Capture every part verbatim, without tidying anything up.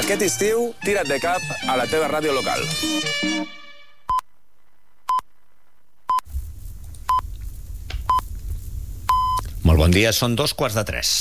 Aquest estiu, tira't de cap a la teva ràdio local. Molt bon dia, són dos quarts de tres.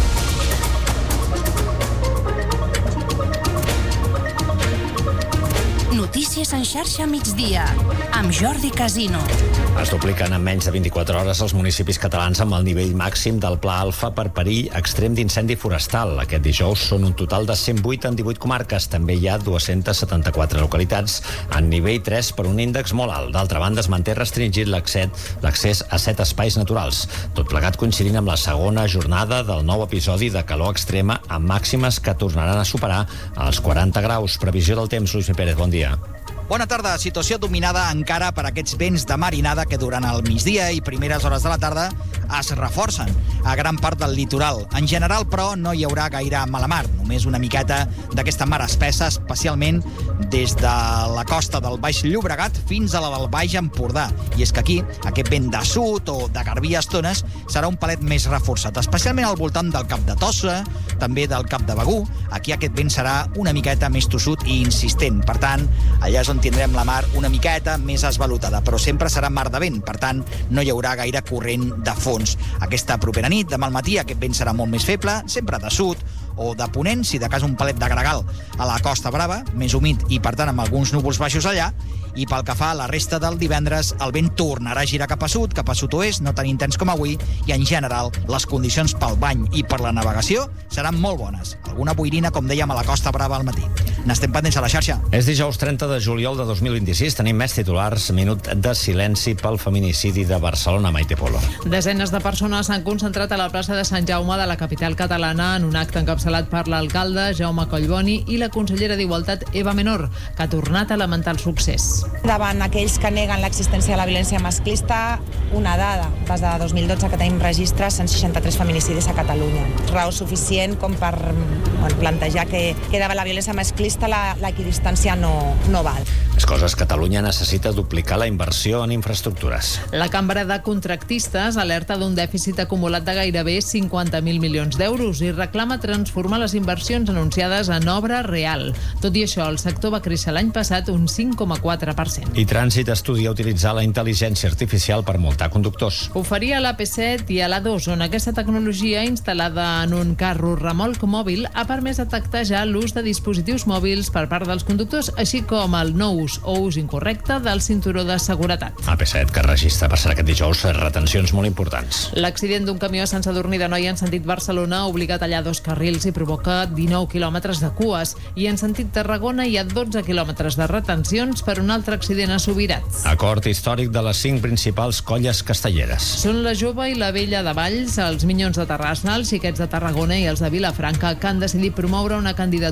Notícies en xarxa migdia, amb Jordi Casino. Es dupliquen en menys de vint-i-quatre hores els municipis catalans amb el nivell màxim del Pla Alfa per perill extrem d'incendi forestal. Aquest dijous són un total de cent vuit en divuit comarques. També hi ha dues-centes setanta-quatre localitats en nivell tres per un índex molt alt. D'altra banda, es manté restringit l'accés a set espais naturals. Tot plegat coincidint amb la segona jornada del nou episodi de calor extrema amb màximes que tornaran a superar els quaranta graus. Previsió del temps, Luis Pérez, bon dia. Bona tarda. Situació dominada encara per aquests vents de marinada que durant el migdia i primeres hores de la tarda es reforcen a gran part del litoral. En general, però, no hi haurà gaire mala mar, només una miqueta d'aquesta mar espessa, especialment des de la costa del Baix Llobregat fins a la del Baix Empordà. I és que aquí, aquest vent de sud o de garbí a estones serà un palet més reforçat, especialment al voltant del Cap de Tossa, també del Cap de Begur. Aquí aquest vent serà una miqueta més tossut i insistent. Per tant, allà és on tindrem la mar una miqueta més esvalotada, però sempre serà mar de vent, per tant, no hi haurà gaire corrent de fons. Aquesta propera nit, demà al matí, aquest vent serà molt més feble, sempre de sud o de ponent, si de cas un palet de gregal a la Costa Brava, més humit i, per tant, amb alguns núvols baixos allà. I pel que fa a la resta del divendres, el vent tornarà a girar cap a sud, cap a sud-oest, no tan intens com avui, i en general les condicions pel bany i per la navegació seran molt bones. Alguna boirina, com dèiem, a la Costa Brava al matí. N'estem pendents a la xarxa. És dijous trenta de juliol de dos mil vint-i-sis. Tenim més titulars. Minut de silenci pel feminicidi de Barcelona. Maite Polo. Desenes de persones s'han concentrat a la plaça de Sant Jaume de la capital catalana en un acte encapçalat per l'alcalde Jaume Collboni i la consellera d'Igualtat Eva Menor, que ha tornat a lamentar el succés. Davant aquells que neguen l'existència de la violència masclista, una dada, des de dos mil dotze que tenim registres, cent seixanta-tres feminicidis a Catalunya. Raó suficient com per bueno, plantejar que, que davant la violència masclista la, l'equidistància no, no val. Les coses, Catalunya necessita duplicar la inversió en infraestructures. La Cambra de Contractistes alerta d'un dèficit acumulat de gairebé cinquanta mil milions d'euros i reclama transformar les inversions anunciades en obra real. Tot i això, el sector va créixer l'any passat un cinc coma quatre per cent. I Trànsit estudia utilitzar la intel·ligència artificial per multar conductors. Ho faria a l'A P set i a l'A dos, on aquesta tecnologia instal·lada en un carro remolc mòbil ha permès detectar ja l'ús de dispositius mòbils per part dels conductors, així com el no ús o ús incorrecte del cinturó de seguretat. A P set, que registra per ser aquest dijous retencions molt importants. L'accident d'un camió a Sant Sadurní d'Anoia en sentit Barcelona obliga a tallar dos carrils i provoca dinou quilòmetres de cues. I en sentit Tarragona hi ha dotze quilòmetres de retencions per un altre accident a Subirats. Acord històric de les cinc principals colles castelleres. Són la Jove i la Vella de Valls, els Minyons de Terrassa, els Xiquets de Tarragona i els de Vilafranca, que han decidit promoure una candidatura